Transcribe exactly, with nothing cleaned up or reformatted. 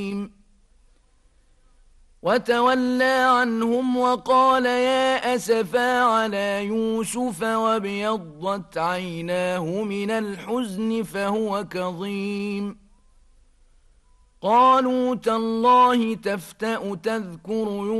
وتولى عنهم وقال يا أسفا على يوسف وابيضت عيناه من الحزن فهو كظيم. قالوا تالله تفتأ تذكر